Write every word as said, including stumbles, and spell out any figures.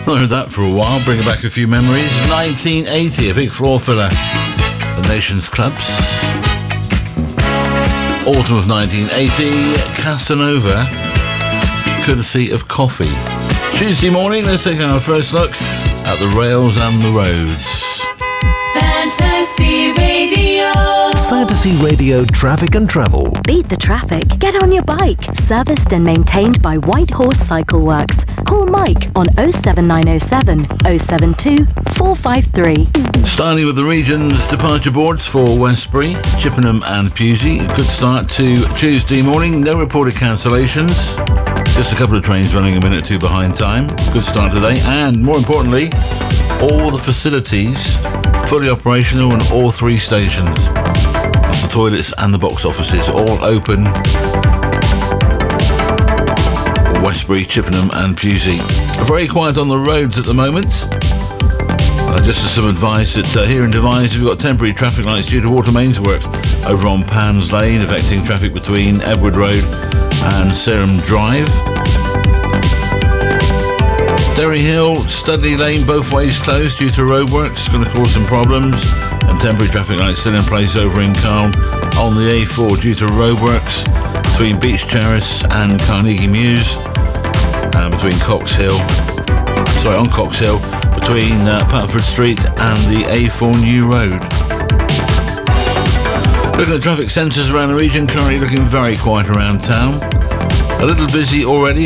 Not heard that for a while. Bring back a few memories. nineteen eighty, a big floor filler. The Nations Clubs. Autumn of nineteen eighty, Casanova, courtesy of Coffee. Tuesday morning, let's take our first look at the rails and the roads. Fantasy Radio. Fantasy Radio Traffic and Travel. Beat the traffic. Get on your bike. Serviced and maintained by White Horse Cycle Works. Call Mike on oh seven nine oh seven, oh seven two, four five three. Starting with the region's departure boards for Westbury, Chippenham and Pewsey. A good start to Tuesday morning. No reported cancellations. Just a couple of trains running a minute or two behind time. Good start today. And more importantly, all the facilities fully operational in all three stations. That's the toilets and the box offices all open. Westbury, Chippenham and Pewsey. Very quiet on the roads at the moment. Uh, just as some advice that uh, here in Devizes we've got temporary traffic lights due to water mains work over on Pans Lane, affecting traffic between Edward Road and Serum Drive. Derry Hill, Studley Lane, both ways closed due to roadworks, going to cause some problems. And temporary traffic lights still in place over in Carl on the A four due to roadworks between Beach Terrace and Carnegie Mews, and between Cox Hill, sorry, on Cox Hill, between uh, Patford Street and the A four New Road. Looking at traffic centres around the region, currently looking very quiet around town. A little busy already